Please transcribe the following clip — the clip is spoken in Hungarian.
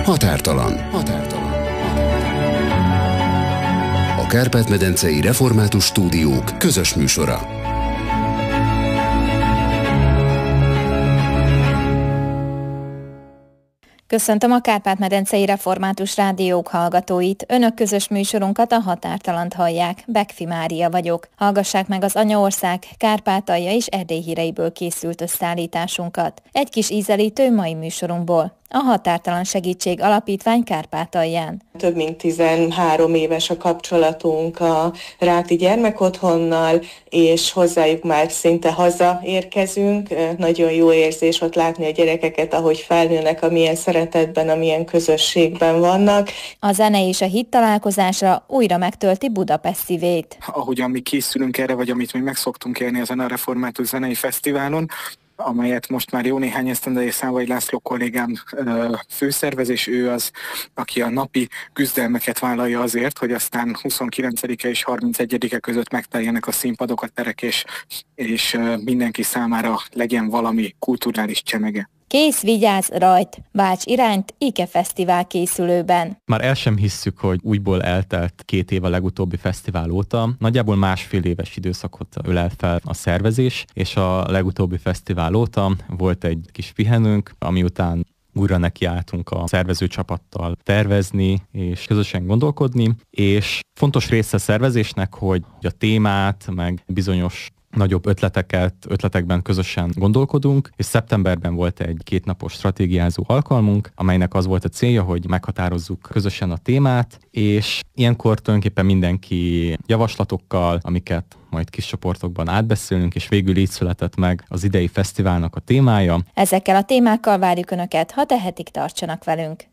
Határtalan. A Kárpát-medencei Református Stúdiók közös műsora. Köszöntöm a Kárpát-medencei Református Rádiók hallgatóit. Önök közös műsorunkat, a Határtalant hallják. Bekfi Mária vagyok. Hallgassák meg az Anyaország, Kárpátalja és Erdély híreiből készült összeállításunkat. Egy kis ízelítő mai műsorunkból. A Határtalan Segítség Alapítvány Kárpátalján. Több mint 13 éves a kapcsolatunk a Ráti Gyermekotthonnal, és hozzájuk már szinte hazaérkezünk. Nagyon jó érzés ott látni a gyerekeket, ahogy felnőnek, amilyen szeretetben, amilyen közösségben vannak. A zene és a hit találkozásra újra megtölti Budapest szívét. Ahogyan mi készülünk erre, vagy amit mi meg szoktunk élni ezen a Református Zenei Fesztiválon, amelyet most már jó néhány esztendeje Szávai László kollégám főszervez, és ő az, aki a napi küzdelmeket vállalja azért, hogy aztán 29-e és 31-e között megteljenek a színpadok, a terek, és mindenki számára legyen valami kulturális csemege. Kész, vigyázz, rajt! Válts irányt IKE Fesztivál készülőben. Már el sem hisszük, hogy újból eltelt 2 év a legutóbbi fesztivál óta. Nagyjából 1,5 éves időszakot ölel fel a szervezés, és a legutóbbi fesztivál óta volt egy kis pihenőnk, ami után újra nekiálltunk a szervezőcsapattal tervezni és közösen gondolkodni, és fontos része a szervezésnek, hogy a témát, meg bizonyos nagyobb ötletekben közösen gondolkodunk, és szeptemberben volt egy 2 napos stratégiázó alkalmunk, amelynek az volt a célja, hogy meghatározzuk közösen a témát, és ilyenkor tulajdonképpen mindenki javaslatokkal, amiket majd kis csoportokban átbeszélünk, és végül így született meg az idei fesztiválnak a témája. Ezekkel a témákkal várjuk Önöket, ha tehetik, tartsanak velünk.